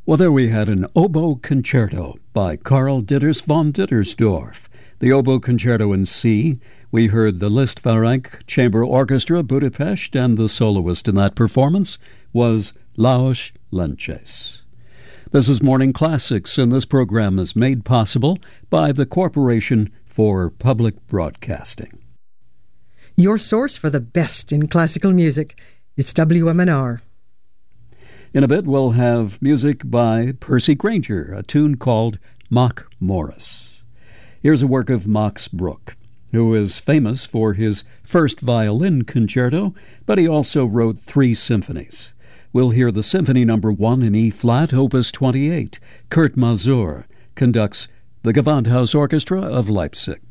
Well, there we had an oboe concerto by Karl Ditters von Dittersdorf. The oboe concerto in C. We heard the Liszt Ferenc Chamber Orchestra, Budapest, and the soloist in that performance was Lajos Lences. This is Morning Classics, and this program is made possible by the Corporation for Public Broadcasting. Your source for the best in classical music. It's WMNR. In a bit, we'll have music by Percy Grainger, a tune called Mock Morris. Here's a work of Max Bruch, who is famous for his first violin concerto, but he also wrote 3 symphonies. We'll hear the Symphony No. 1 in E-flat, Opus 28. Kurt Masur conducts the Gewandhaus Orchestra of Leipzig.